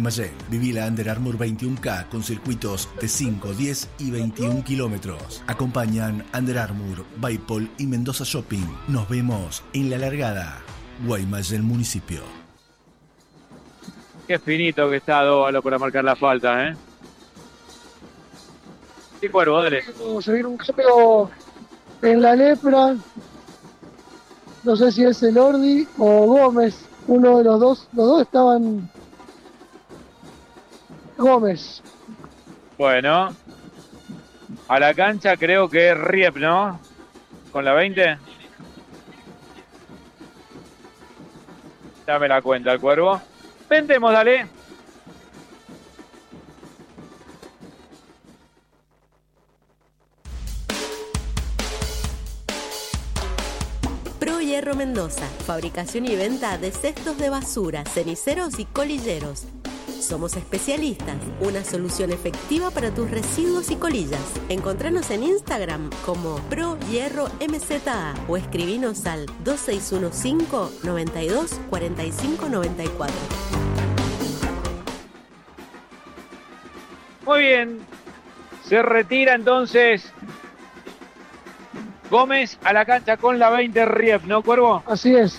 Guaymallén. Viví la Under Armour 21K con circuitos de 5, 10 y 21 kilómetros. Acompañan Under Armour, Baipol y Mendoza Shopping. Nos vemos en la largada. Guaymallén Municipio. Qué finito que está Dóvalo para marcar la falta, ¿eh? Sí, Cuervo, dale. Se viene un cambio en la lepra. No sé si es el Ordi o Gómez. Uno de los dos. Los dos estaban... Gómez. Bueno. A la cancha creo que es Riep, ¿no? Con la 20. Dame la cuenta el Cuervo. Vendemos, dale. Pro Hierro Mendoza, fabricación y venta de cestos de basura, ceniceros y colilleros. Somos especialistas, una solución efectiva para tus residuos y colillas. Encontranos en Instagram como Pro Hierro MZA o escribinos al 2615 92 45 94. Muy bien. Se retira entonces Gómez a la cancha con la 20 Riep, ¿no, Cuervo? Así es.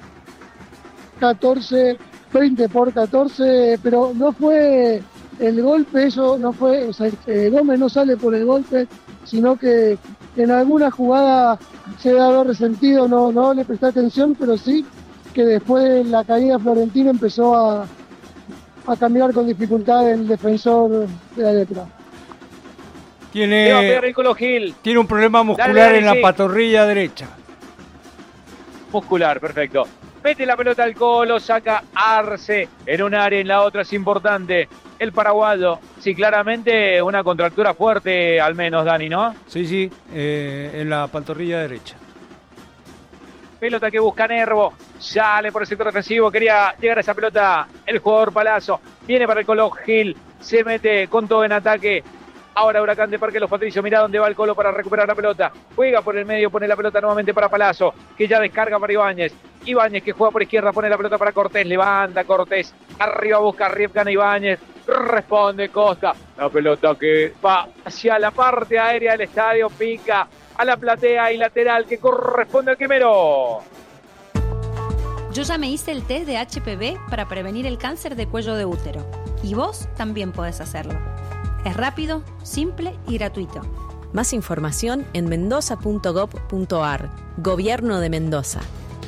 14, 20 por 14, pero no fue el golpe, eso no fue, o sea, Gómez no sale por el golpe, sino que en alguna jugada se debe haber resentido, no le presté atención, pero sí que después de la caída Florentino empezó a caminar con dificultad el defensor de la lepra. Le va a pegar el Colo Gil. Tiene un problema muscular en la pantorrilla derecha. Muscular, perfecto. Mete la pelota al Colo, saca Arce en un área, en la otra es importante. El paraguayo, sí, claramente una contractura fuerte, al menos, Dani, ¿no? Sí, en la pantorrilla derecha. Pelota que busca Nervo, sale por el sector defensivo, quería llegar a esa pelota el jugador Palazzo. Viene para el Colo Gil, se mete con todo en ataque. Ahora Huracán de Parque Los Patricios, mirá dónde va el Colo para recuperar la pelota. Juega por el medio, pone la pelota nuevamente para Palazzo, que ya descarga para Ibáñez. Ibáñez que juega por izquierda, pone la pelota para Cortés, levanta Cortés. Arriba busca Riep, gana Ibáñez. Responde Costa. La pelota que va hacia la parte aérea del estadio, pica a la platea y lateral que corresponde al Quimero. Yo ya me hice el test de HPV para prevenir el cáncer de cuello de útero. Y vos también podés hacerlo. Es rápido, simple y gratuito. Más información en mendoza.gov.ar. Gobierno de Mendoza.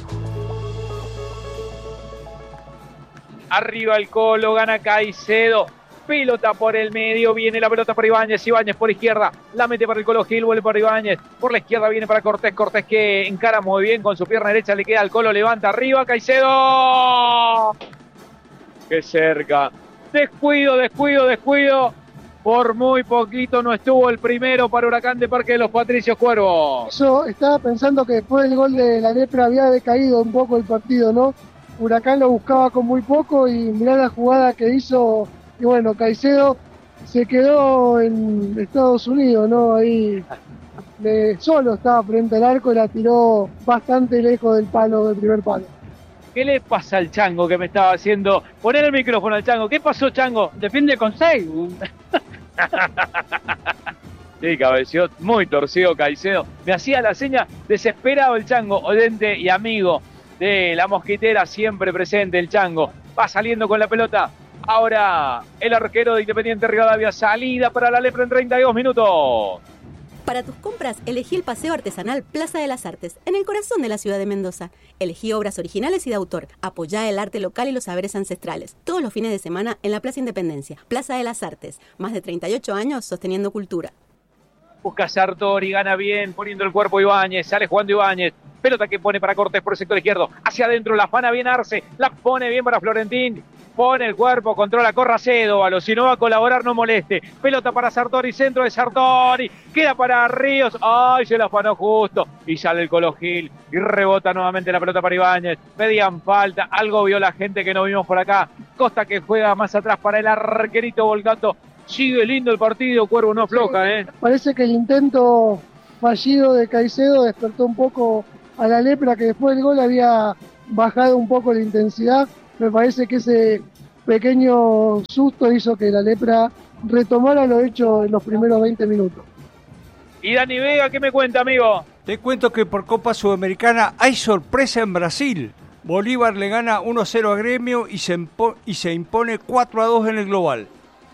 Arriba el Colo, gana Caicedo. Pelota por el medio, viene la pelota para Ibáñez. Ibáñez por izquierda, la mete para el Colo Gil, vuelve para Ibáñez. Por la izquierda viene para Cortés. Cortés que encara muy bien con su pierna derecha, le queda al Colo, levanta arriba, Caicedo. Qué cerca. Descuido. Por muy poquito no estuvo el primero para Huracán de Parque de los Patricios, Cuervo. Yo estaba pensando que después del gol de la lepra había decaído un poco el partido, ¿no? Huracán lo buscaba con muy poco y mirá la jugada que hizo. Y bueno, Caicedo se quedó en Estados Unidos, ¿no? Ahí solo estaba frente al arco y la tiró bastante lejos del primer palo. ¿Qué le pasa al Chango que me estaba haciendo? Poner el micrófono al Chango. ¿Qué pasó, Chango? Defiende con 6. Sí, cabeció muy torcido Caicedo. Me hacía la seña, desesperado el Chango, oyente y amigo de la Mosquitera, siempre presente el Chango. Va saliendo con la pelota. Ahora el arquero de Independiente Rivadavia, salida para la lepra en 32 minutos. Para tus compras, elegí el Paseo Artesanal Plaza de las Artes, en el corazón de la ciudad de Mendoza. Elegí obras originales y de autor. Apoyá el arte local y los saberes ancestrales. Todos los fines de semana en la Plaza Independencia. Plaza de las Artes. Más de 38 años sosteniendo cultura. Busca Sartori, gana bien, poniendo el cuerpo Ibáñez, sale jugando Ibáñez. Pelota que pone para Cortés por el sector izquierdo. Hacia adentro, la afana bien Arce. La pone bien para Florentín. Pone el cuerpo, controla, corra Cédovalo. Si no va a colaborar, no moleste. Pelota para Sartori, centro de Sartori. Queda para Ríos. ¡Ay! Se la afanó justo. Y sale el Colo Gil. Y rebota nuevamente la pelota para Ibáñez. Pedían falta. Algo vio la gente que no vimos por acá. Costa que juega más atrás para el arquerito Volcato. Sigue lindo el partido, Cuervo, no afloja, ¿eh? Parece que el intento fallido de Caicedo despertó un poco a la lepra, que después del gol había bajado un poco la intensidad. Me parece que ese pequeño susto hizo que la Lepra retomara lo hecho en los primeros 20 minutos. Y Dani Vega, ¿qué me cuenta, amigo? Te cuento que por Copa Sudamericana hay sorpresa en Brasil. Bolívar le gana 1-0 a Gremio y se impone 4-2 en el global.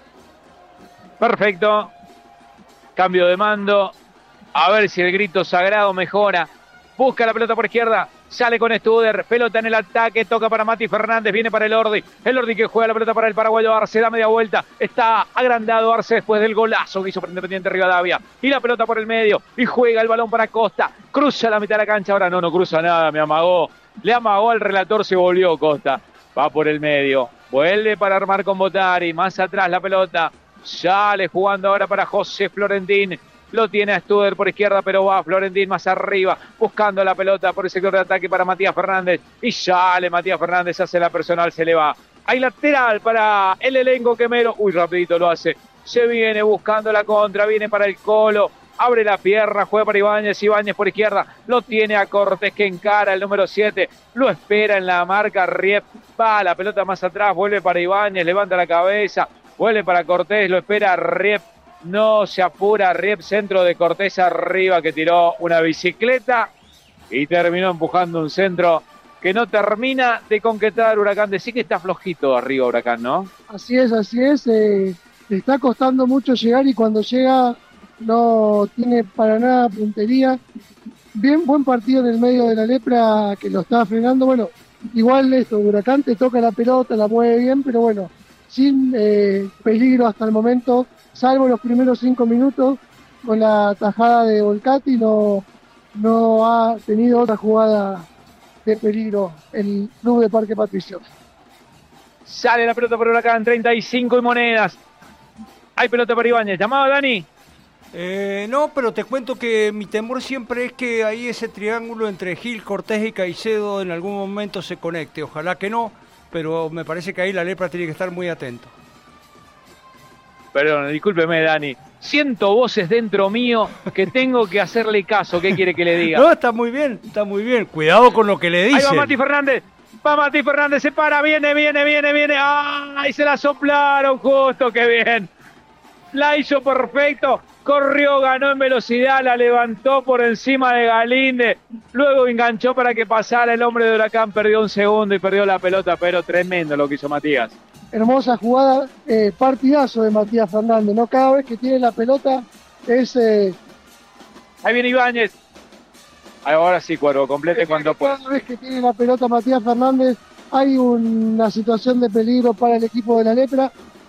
Perfecto. Cambio de mando. A ver si el grito sagrado mejora. Busca la pelota por izquierda. Sale con Studer. Pelota en el ataque. Toca para Mati Fernández. Viene para el Ordi. El Ordi que juega la pelota para el paraguayo Arce. Da media vuelta. Está agrandado Arce después del golazo que hizo para Independiente Rivadavia. Y la pelota por el medio. Y juega el balón para Costa. Cruza la mitad de la cancha. Ahora no cruza nada. Me amagó. Le amagó al relator. Se volvió Costa. Va por el medio. Vuelve para armar con Botari. Más atrás la pelota. Sale jugando ahora para José Florentín. Lo tiene a Studer por izquierda, pero va Florentín más arriba, buscando la pelota por el sector de ataque para Matías Fernández. Y sale Matías Fernández, hace la personal, se le va. Hay lateral para el elenco quemero. Uy, rapidito lo hace. Se viene buscando la contra, viene para el Colo. Abre la pierna, juega para Ibáñez. Ibáñez por izquierda, lo tiene a Cortés que encara el número 7. Lo espera en la marca Riep. Va la pelota más atrás, vuelve para Ibáñez, levanta la cabeza. Vuelve para Cortés, lo espera Riep. No se apura Riep, centro de Cortés arriba que tiró una bicicleta y terminó empujando un centro que no termina de concretar Huracán. Decí que está flojito arriba Huracán, ¿no? Así es. Le está costando mucho llegar y cuando llega no tiene para nada puntería. Buen partido en el medio de la Lepra que lo estaba frenando. Bueno, igual esto, Huracán te toca la pelota, la mueve bien, pero bueno, sin peligro hasta el momento. Salvo los primeros 5 minutos, con la tajada de Volcati, no ha tenido otra jugada de peligro el club de Parque Patricio. Sale la pelota por Huracán, 35 y monedas. Hay pelota para Ibáñez. ¿Llamado, Dani? No, pero te cuento que mi temor siempre es que ahí ese triángulo entre Gil, Cortés y Caicedo en algún momento se conecte. Ojalá que no, pero me parece que ahí la Lepra tiene que estar muy atento. Perdón, discúlpeme, Dani. Siento voces dentro mío que tengo que hacerle caso. ¿Qué quiere que le diga? No, está muy bien. Cuidado con lo que le dice. Ahí va Mati Fernández. Se para, viene. ¡Ay, se la soplaron justo! ¡Qué bien! La hizo perfecto. Corrió, ganó en velocidad, la levantó por encima de Galíndez. Luego enganchó para que pasara el hombre de Huracán. Perdió un segundo y perdió la pelota, pero tremendo lo que hizo Matías. Hermosa jugada, partidazo de Matías Fernández, ¿no? Cada vez que tiene la pelota es... Ahí viene Ibáñez. Ahora sí, Cuervo, complete cuando pueda. Cada vez que tiene la pelota Matías Fernández hay una situación de peligro para el equipo de la Lepra.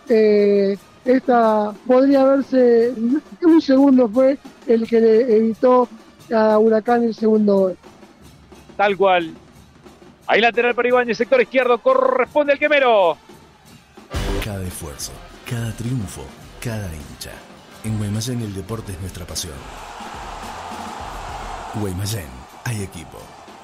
Esta podría haberse... Un segundo fue el que le evitó a Huracán el segundo gol. Tal cual. Ahí lateral para Ibáñez, sector izquierdo, corresponde al quemero. Cada esfuerzo, cada triunfo, cada hincha. En Guaymallén el deporte es nuestra pasión. Guaymallén, hay equipo.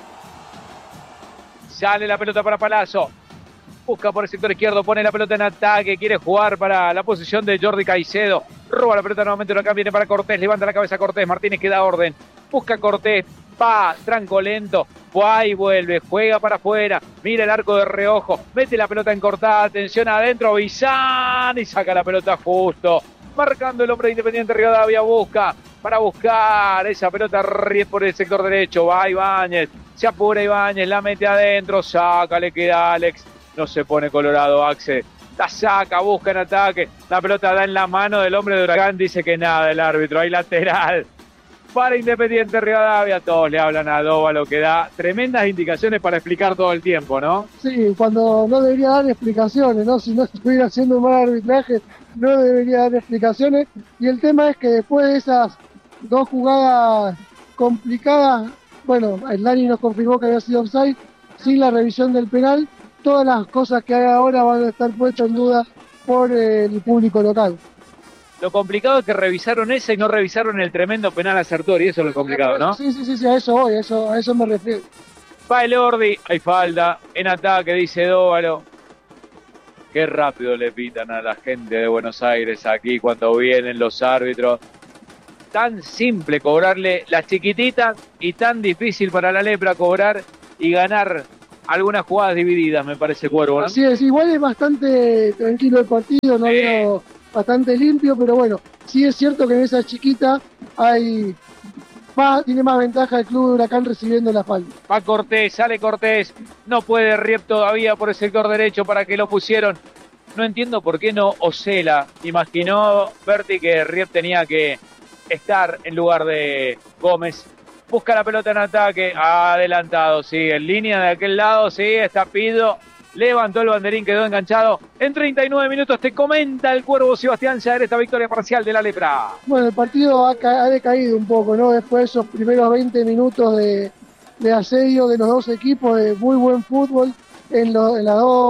Sale la pelota para Palazzo. Busca por el sector izquierdo, pone la pelota en ataque, quiere jugar para la posición de Jordi Caicedo. Roba la pelota nuevamente, acá viene para Cortés, levanta la cabeza Cortés, Martínez que da orden. Busca Cortés, va, tranco lento, va y vuelve, juega para afuera, mira el arco de reojo, mete la pelota en cortada, atención adentro, Bizán, y saca la pelota justo. Marcando el hombre de Independiente Rivadavia, busca para buscar esa pelota por el sector derecho, va Ibáñez, se apura Ibáñez, la mete adentro, saca, le queda Alex. No se pone colorado Axe, la saca, busca en ataque, la pelota da en la mano del hombre de Huracán, dice que nada el árbitro, hay lateral para Independiente Rivadavia. Todos le hablan a Dóvalo, que da tremendas indicaciones para explicar todo el tiempo, ¿no? Sí, cuando no debería dar explicaciones, ¿no? Si no estuviera haciendo un mal arbitraje, no debería dar explicaciones. Y el tema es que después de esas dos jugadas complicadas, bueno, el Dani nos confirmó que había sido offside, sin la revisión del penal, todas las cosas que hay ahora van a estar puestas en duda por el público local. Lo complicado es que revisaron ese y no revisaron el tremendo penal a Sartori, eso es lo complicado, ¿no? Sí, a eso voy, a eso me refiero. Va el Ordi, hay falta, en ataque, dice Dóvalo. Qué rápido le pitan a la gente de Buenos Aires aquí cuando vienen los árbitros. Tan simple cobrarle las chiquititas y tan difícil para la Lepra cobrar y ganar algunas jugadas divididas, me parece, Cuervo, ¿no? Así es, igual es bastante tranquilo el partido, no veo bastante limpio, pero bueno, sí es cierto que en esa chiquita tiene más ventaja el club de Huracán recibiendo la falta. Va Cortés, sale Cortés, no puede Riep todavía por el sector derecho para que lo pusieron. No entiendo por qué no Osela. Imaginó Berti que Riep tenía que estar en lugar de Gómez. Busca la pelota en ataque, adelantado, sí, en línea de aquel lado, sí, está Pido. Levantó el banderín, quedó enganchado. En 39 minutos te comenta el Cuervo Sebastián Saer esta victoria parcial de la Lepra. Bueno, el partido ha decaído un poco, ¿no? Después de esos primeros 20 minutos de asedio de los dos equipos, de muy buen fútbol en los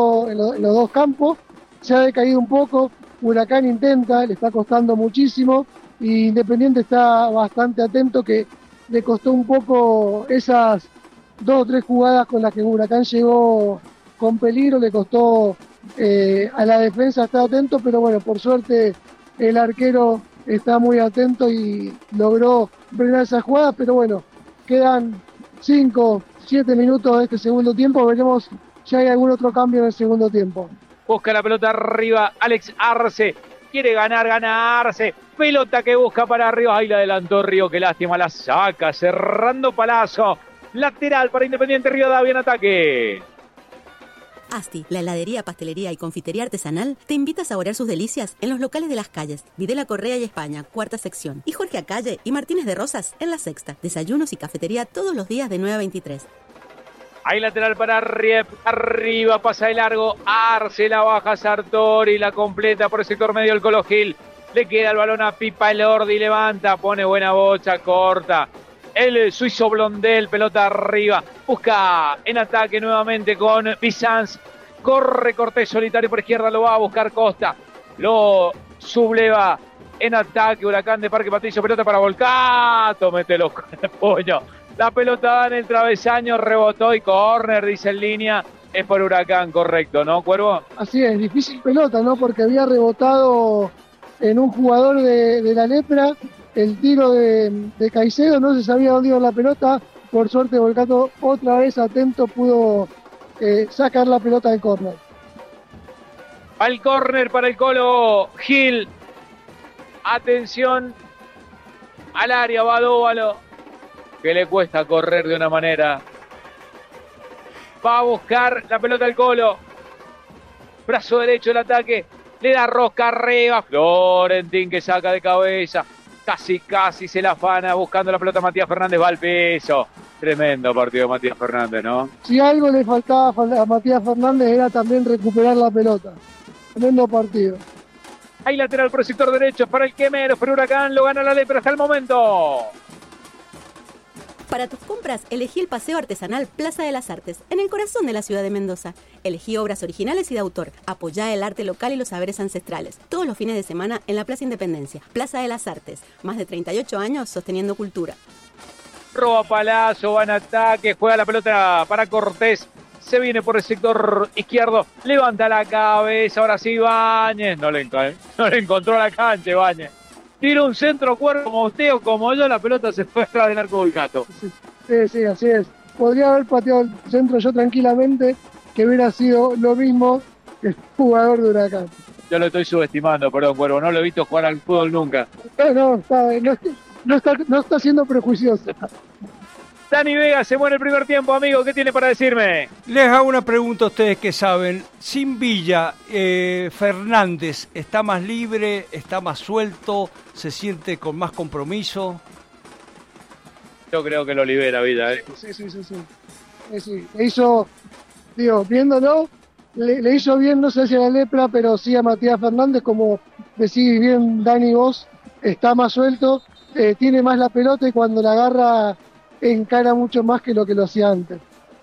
dos campos, se ha decaído un poco. Huracán intenta, le está costando muchísimo, y Independiente está bastante atento, que le costó un poco esas 2 o 3 jugadas con las que Huracán llegó con peligro, le costó a la defensa estar atento, pero bueno, por suerte el arquero está muy atento y logró frenar esa jugada, pero bueno, quedan 5, 7 minutos de este segundo tiempo, veremos si hay algún otro cambio en el segundo tiempo. Busca la pelota arriba, Alex Arce, quiere gana Arce, pelota que busca para arriba, ahí la adelantó Río, qué lástima, la saca, cerrando Palazzo, lateral para Independiente Rivadavia en ataque. Asti, la heladería, pastelería y confitería artesanal, te invita a saborear sus delicias en los locales de Las Calles, Videla Correa y España, 4ª sección, y Jorge Acalle y Martínez de Rosas en la 6ª. Desayunos y cafetería todos los días de 9 a 23. Hay lateral para Riep, arriba pasa de largo, Arce la baja Sartori, la completa por el sector medio el Colo Gil, le queda el balón a Pipa Elordi, levanta, pone buena bocha, corta. El suizo Blondel, pelota arriba, busca en ataque nuevamente con Bizanz, corre Cortés solitario por izquierda, lo va a buscar Costa, lo subleva en ataque Huracán de Parque Patricio, pelota para Volcato, mételo con el puño, la pelota va en el travesaño, rebotó y córner, dice en línea, es por Huracán, correcto, ¿no, Cuervo? Así es, difícil pelota, ¿no? Porque había rebotado en un jugador de la Lepra. El tiro de Caicedo, no se sabía dónde iba la pelota, por suerte Volcato otra vez atento pudo sacar la pelota del córner. Al córner para el Colo Gil, atención al área, Badóvalo, que le cuesta correr de una manera, va a buscar la pelota al Colo, brazo derecho el ataque, le da rosca arriba, Florentín que saca de cabeza, casi se la afana buscando la pelota Matías Fernández, va al piso. Tremendo partido de Matías Fernández, ¿no? Si algo le faltaba a Matías Fernández era también recuperar la pelota. Tremendo partido. Hay lateral por el sector derecho para el Quemero, pero Huracán lo gana la Lepra hasta el momento. Para tus compras, elegí el Paseo Artesanal Plaza de las Artes, en el corazón de la ciudad de Mendoza. Elegí obras originales y de autor. Apoyá el arte local y los saberes ancestrales. Todos los fines de semana en la Plaza Independencia. Plaza de las Artes. Más de 38 años sosteniendo cultura. Roba Palazzo, va en ataque, juega la pelota para Cortés. Se viene por el sector izquierdo, levanta la cabeza, ahora sí Ibáñez. No le encontró la cancha, Ibáñez. Tira un centro, Cuervo, como usted o como yo, la pelota se fue atrás del arco Volcato. Sí, así es. Podría haber pateado el centro yo tranquilamente, que hubiera sido lo mismo que el jugador de Huracán. Yo lo estoy subestimando, perdón, Cuervo, no lo he visto jugar al fútbol nunca. No está siendo prejuicioso. Dani Vega se muere el primer tiempo, amigo, ¿qué tiene para decirme? Les hago una pregunta a ustedes que saben. Sin Villa, Fernández, ¿está más libre, está más suelto, se siente con más compromiso? Yo creo que lo libera Villa, ¿eh? Sí. Le hizo, viéndolo, le hizo bien, no sé si a la Lepra, pero sí a Matías Fernández, como decís bien Dani vos, está más suelto, tiene más la pelota y cuando la agarra encara mucho más que lo hacía antes.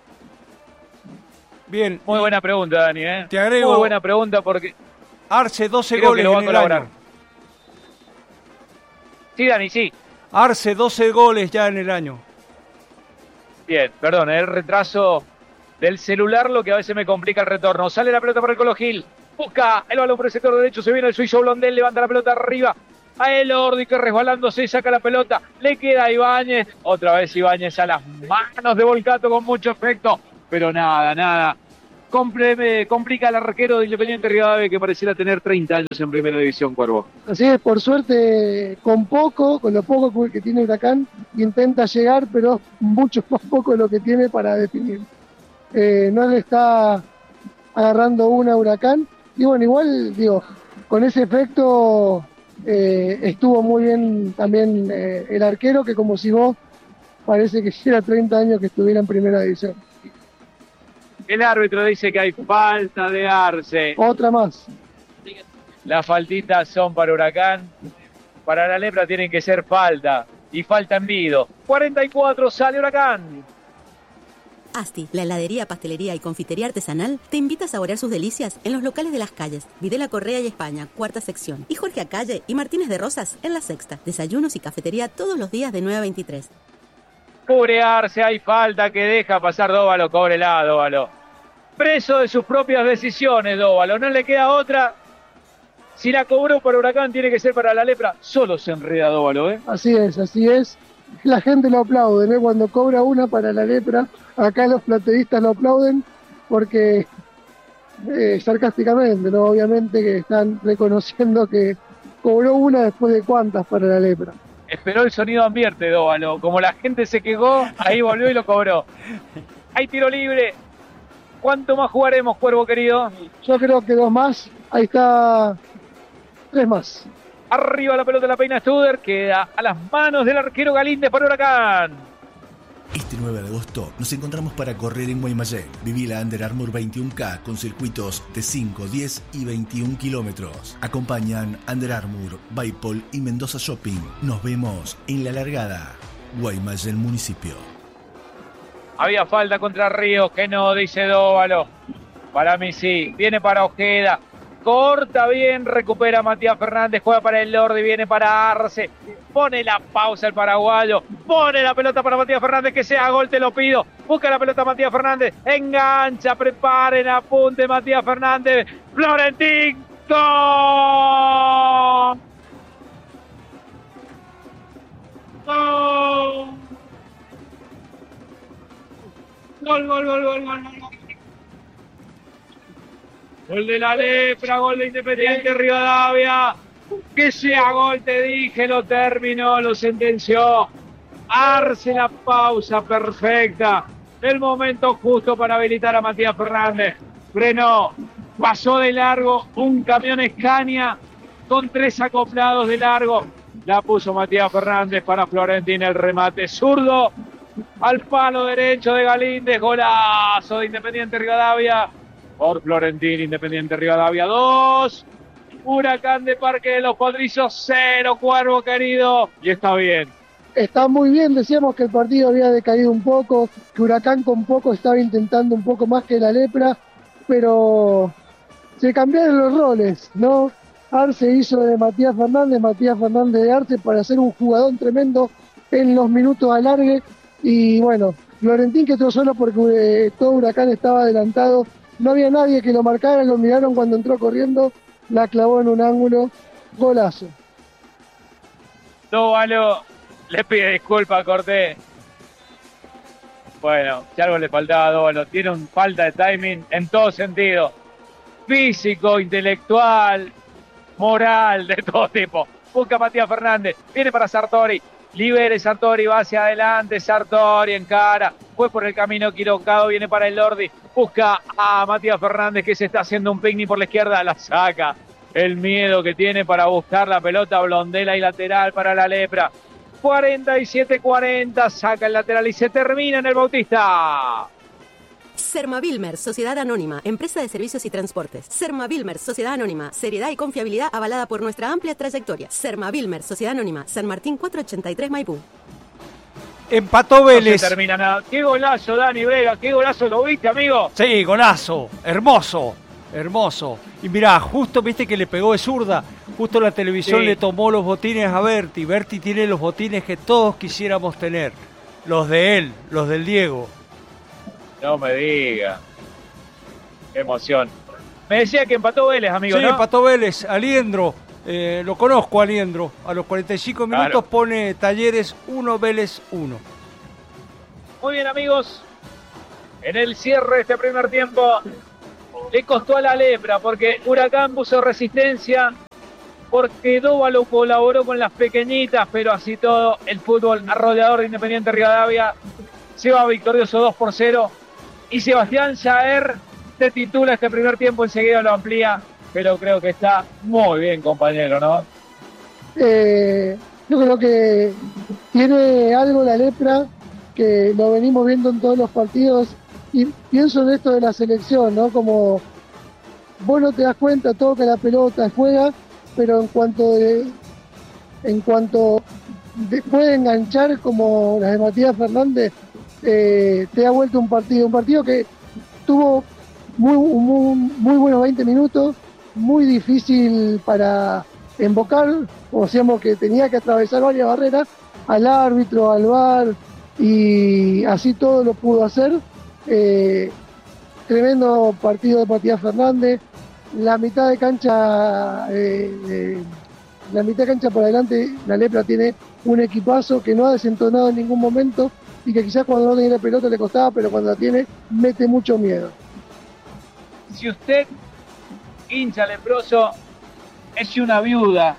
Bien. Muy buena pregunta, Dani, ¿eh? Te agrego. Muy buena pregunta porque Arce 12 creo goles que lo va a en el colaborar. año. Sí, Dani, sí. Arce 12 goles ya en el año. Bien, perdón, el retraso del celular lo que a veces me complica el retorno. Sale la pelota para el Colo Gil, busca el balón por el sector derecho, se viene el suizo Blondel, levanta la pelota arriba. A Elordi que resbalándose saca la pelota, le queda a Ibáñez, otra vez Ibáñez a las manos de Volcato con mucho efecto, pero nada. Complica al arquero de Independiente Rivadavia, que pareciera tener 30 años en primera división, Cuervo. Así es, por suerte, con lo poco que tiene Huracán, intenta llegar, pero mucho más poco de lo que tiene para definir. No le está agarrando una Huracán, y bueno, igual, digo, con ese efecto estuvo muy bien también el arquero, que como si vos parece que era 30 años que estuviera en primera división. El árbitro dice que hay falta de Arce. Otra más. Las faltitas son para Huracán. Para la Lepra tienen que ser falta. Y falta en Vido. 44, sale Huracán. Asti, la heladería, pastelería y confitería artesanal, te invita a saborear sus delicias en los locales de Las Calles, Videla Correa y España, cuarta sección, y Jorge Acalle y Martínez de Rosas en la sexta. Desayunos y cafetería todos los días de 9 a 23. Cubre Arce, hay falta que deja pasar Dóvalo, cóbrela, Dóvalo. Preso de sus propias decisiones, Dóvalo, no le queda otra. Si la cobró para Huracán, tiene que ser para la Lepra. Solo se enreda Dóvalo, ¿eh? Así es. La gente lo aplaude, ¿no? Cuando cobra una para la Lepra, acá los plateístas lo aplauden porque, sarcásticamente, ¿no? Obviamente que están reconociendo que cobró una después de cuántas para la Lepra. Esperó el sonido ambiente, Dóvalo. Como la gente se quejó, ahí volvió y lo cobró. Hay tiro libre. ¿Cuánto más jugaremos, Cuervo querido? Yo creo que 2 más. Ahí está. 3 más. Arriba la pelota de la peina Studer. Queda a las manos del arquero Galíndez para Huracán. Este 9 de agosto nos encontramos para correr en Guaymallén. Viví la Under Armour 21K con circuitos de 5, 10 y 21 kilómetros. Acompañan Under Armour, Baipol y Mendoza Shopping. Nos vemos en La Largada, Guaymallén municipio. Había falta contra Ríos, que no, dice Dóvalo. Para mí sí, viene para Ojeda. Corta bien, recupera Matías Fernández, juega para el Lordi, viene para Arce. Pone la pausa el paraguayo, pone la pelota para Matías Fernández, que sea gol, te lo pido. Busca la pelota Matías Fernández, engancha, preparen, apunte Matías Fernández. Florentín, ¡gol! ¡Gol! Gol. Gol de la Lepra, gol de Independiente Rivadavia. Que sea gol, te dije, lo terminó, lo sentenció. Arce la pausa perfecta. El momento justo para habilitar a Matías Fernández. Frenó, pasó de largo un camión Scania con 3 acoplados de largo. La puso Matías Fernández para Florentín, el remate zurdo. Al palo derecho de Galíndez, golazo de Independiente Rivadavia. Por Florentín, Independiente Rivadavia 2. Huracán de Parque de los Potrillos 0, Cuervo querido. Y está bien. Está muy bien, decíamos que el partido había decaído un poco, que Huracán con poco estaba intentando un poco más que la Lepra, pero se cambiaron los roles, ¿no? Arce hizo de Matías Fernández de Arce para ser un jugador tremendo en los minutos alargue. Y bueno, Florentín que entró solo porque todo Huracán estaba adelantado, no había nadie que lo marcara, lo miraron cuando entró corriendo, la clavó en un ángulo, golazo. Dóvalo le pide disculpas a Cortés. Bueno, si algo le faltaba a Dóvalo, tiene un falta de timing en todo sentido, físico, intelectual, moral, de todo tipo. Busca a Matías Fernández, viene para Sartori. Libere Sartori, va hacia adelante, Sartori encara, fue por el camino equivocado, viene para el Lordi, busca a Matías Fernández que se está haciendo un picnic por la izquierda, la saca, el miedo que tiene para buscar la pelota, Blondela y lateral para la Lepra, 47-40, saca el lateral y se termina en el Bautista. Sermavilmer, Sociedad Anónima, empresa de servicios y transportes. Sermavilmer, Sociedad Anónima, seriedad y confiabilidad avalada por nuestra amplia trayectoria. Sermavilmer, Sociedad Anónima, San Martín 483 Maipú. Empató Vélez. No se termina nada. Qué golazo, Dani Vega, qué golazo, ¿lo viste, amigo? Sí, golazo, hermoso. Y mirá, justo viste que le pegó de zurda, justo la televisión le tomó los botines a Berti. Berti tiene los botines que todos quisiéramos tener, los de él, los del Diego. No me diga. Qué emoción. Me decía que empató Vélez, amigo, sí, ¿no? empató Vélez. Aliendro, lo conozco, Aliendro. A los 45 minutos pone Talleres 1, Vélez 1. Muy bien, amigos. en el cierre de este primer tiempo. Le costó a la Lepra porque Huracán puso resistencia, porque Dóvalo colaboró con las pequeñitas, pero así todo el fútbol arrollador de Independiente Rivadavia se va victorioso 2-0 y Sebastián Jaer se titula este primer tiempo, enseguida lo amplía, pero creo que está muy bien, compañero, ¿no? Yo creo que tiene algo la Lepra, que lo venimos viendo en todos los partidos, y pienso en esto de la selección, ¿no? Como vos no te das cuenta, toca la pelota, juega, pero en cuanto puede enganchar como la de Matías Fernández, te da vuelta un partido que tuvo muy buenos 20 minutos, muy difícil para embocar, como decíamos, que tenía que atravesar varias barreras, al árbitro, al VAR, y así todo lo pudo hacer. Tremendo partido de Matías Fernández, la mitad de cancha por adelante. La Lepra tiene un equipazo que no ha desentonado en ningún momento y que quizás cuando no tenía la pelota le costaba, pero cuando la tiene mete mucho miedo. Si usted, hincha leproso, es una viuda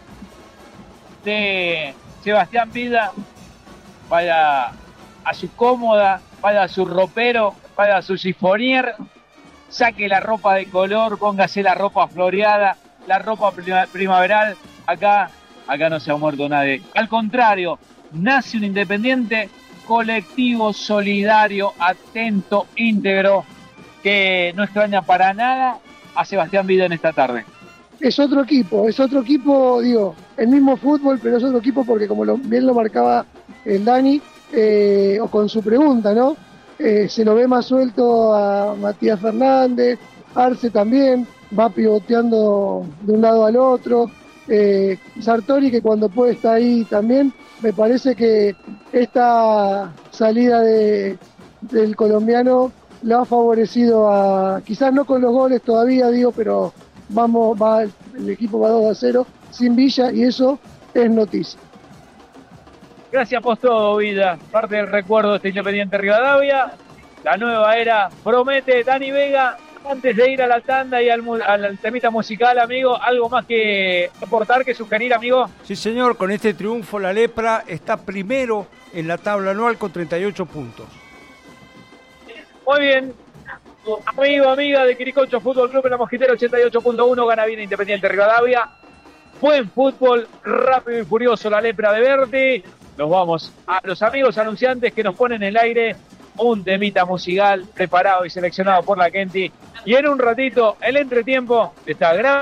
de Sebastián Vida, vaya a su cómoda, vaya a su ropero, vaya a su chifonier, saque la ropa de color, póngase la ropa floreada, la ropa primaveral. Acá no se ha muerto nadie. Al contrario, nace un Independiente colectivo, solidario, atento, íntegro, que no extraña para nada a Sebastián Vida en esta tarde. Es otro equipo, digo, el mismo fútbol, pero es otro equipo porque como bien lo marcaba el Dani, o con su pregunta, ¿no? Se lo ve más suelto a Matías Fernández, Arce también, va pivoteando de un lado al otro, Sartori, que cuando puede está ahí también. Me parece que esta salida del colombiano la ha favorecido quizás no con los goles todavía, digo, pero el equipo va 2-0 sin Villa y eso es noticia. Gracias por todo, Vida. Parte del recuerdo de este Independiente Rivadavia. La nueva era promete. Dani Vega, antes de ir a la tanda y al temita musical, amigo, ¿algo más que aportar, que sugerir, amigo? Sí, señor, con este triunfo la Lepra está primero en la tabla anual con 38 puntos. Muy bien. Amigo, amiga de Quiricocho Fútbol Club en la Mosquitera 88.1, gana bien Independiente Rivadavia. Buen fútbol, rápido y furioso la Lepra de Berti. Nos vamos a los amigos anunciantes que nos ponen en el aire un temita musical preparado y seleccionado por la Kenty. Y en un ratito, el entretiempo de esta gran...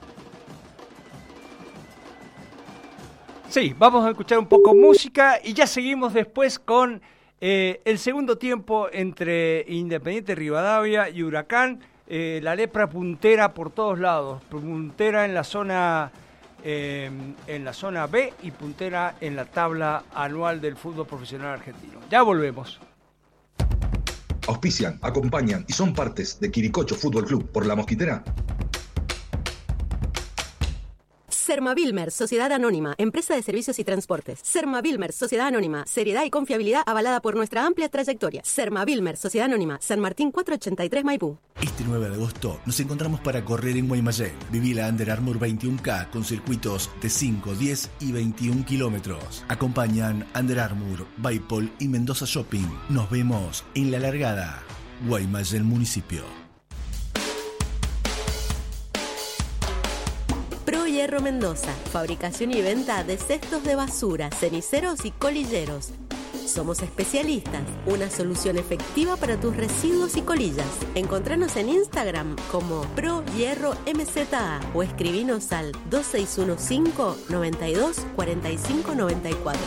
Sí, vamos a escuchar un poco música y ya seguimos después con el segundo tiempo entre Independiente Rivadavia y Huracán. La Lepra puntera por todos lados, puntera en la zona B y puntera en la tabla anual del fútbol profesional argentino. Ya volvemos. Auspician, acompañan y son partes de Quiricocho Fútbol Club por la Mosquitera. Sermabilmer, Sociedad Anónima, Empresa de Servicios y Transportes. Sermabilmer, Sociedad Anónima, seriedad y confiabilidad avalada por nuestra amplia trayectoria. Sermabilmer, Sociedad Anónima, San Martín 483 Maipú. Este 9 de agosto nos encontramos para correr en Guaymallén. Viví la Under Armour 21K con circuitos de 5, 10 y 21 kilómetros. Acompañan Under Armour, Baipol y Mendoza Shopping. Nos vemos en La Largada, Guaymallén Municipio. Pro Hierro Mendoza, fabricación y venta de cestos de basura, ceniceros y colilleros. Somos especialistas, una solución efectiva para tus residuos y colillas. Encontranos en Instagram como Pro Hierro MZA o escribinos al 2615 92 45 94.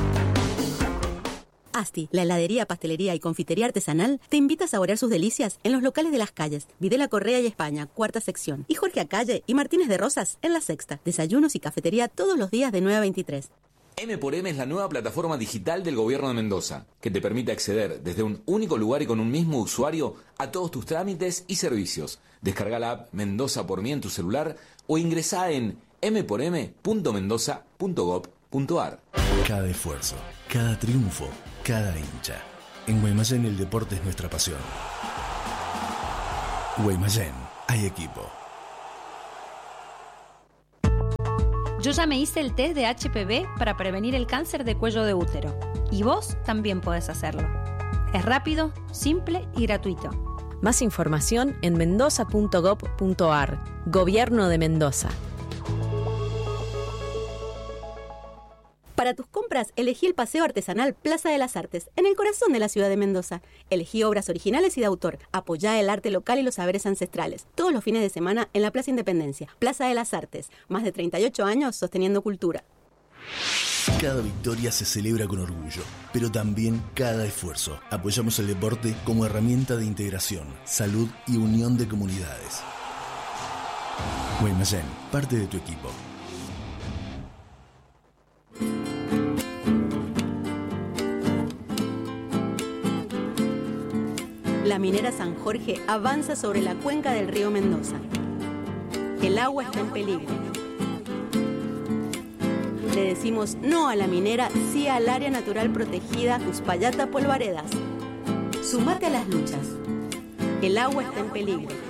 Asti, la heladería, pastelería y confitería artesanal, te invita a saborear sus delicias en los locales de las calles Videla Correa y España, cuarta sección, y Jorge Acalle y Martínez de Rosas en la sexta. Desayunos y cafetería todos los días de 9 a 23. M4M es la nueva plataforma digital del Gobierno de Mendoza, que te permite acceder desde un único lugar y con un mismo usuario a todos tus trámites y servicios. Descarga la app Mendoza por mí en tu celular o ingresá en m4m.mendoza.gov.ar. Cada esfuerzo, cada triunfo, cada hincha. En Guaymallén el deporte es nuestra pasión. Guaymallén, hay equipo. Yo ya me hice el test de HPV para prevenir el cáncer de cuello de útero. Y vos también podés hacerlo. Es rápido, simple y gratuito. Más información en mendoza.gov.ar. Gobierno de Mendoza. Para tus compras, elegí el Paseo Artesanal Plaza de las Artes, en el corazón de la ciudad de Mendoza. Elegí obras originales y de autor. Apoyá el arte local y los saberes ancestrales. Todos los fines de semana en la Plaza Independencia. Plaza de las Artes. Más de 38 años sosteniendo cultura. Cada victoria se celebra con orgullo, pero también cada esfuerzo. Apoyamos el deporte como herramienta de integración, salud y unión de comunidades. Guaymallén, parte de tu equipo. La minera San Jorge avanza sobre la cuenca del río Mendoza. El agua está en peligro. Le decimos no a la minera, sí al área natural protegida Uspallata Polvaredas. Sumate a las luchas. El agua está en peligro.